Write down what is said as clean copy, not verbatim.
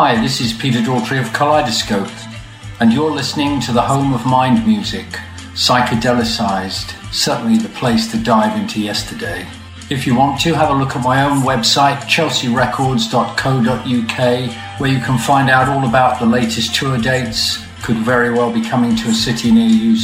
Hi, this is Peter Daughtry of Kaleidoscope, and you're listening to the home of mind music, psychedelicized, certainly the place to dive into yesterday. If you want to, have a look at my own website, chelsearecords.co.uk, where you can find out all about the latest tour dates, could very well be coming to a city near you